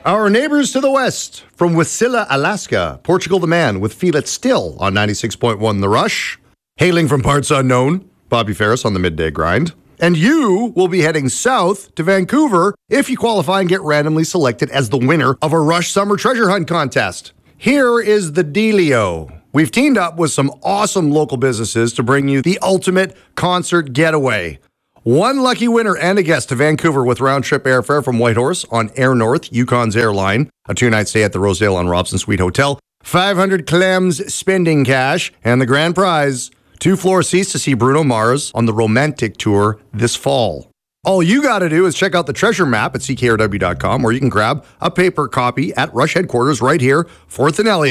Our neighbors to the west, from Wasilla, Alaska, Portugal the Man with Feel It Still on 96.1 The Rush. Hailing from parts unknown, Bobby Ferris on the Midday Grind. And you will be heading south to Vancouver if you qualify and get randomly selected as the winner of a Rush Summer Treasure Hunt contest. Here is the dealio. We've teamed up with some awesome local businesses to bring you the ultimate concert getaway. One lucky winner and a guest to Vancouver with round-trip airfare from Whitehorse on Air North, Yukon's airline, a 2-night stay at the Rosedale on Robson Suite Hotel, 500 clams spending cash, and the grand prize, 2-floor seats to see Bruno Mars on the Romantic Tour this fall. All you got to do is check out the treasure map at ckrw.com, or you can grab a paper copy at Rush headquarters right here, 4th and Elliott.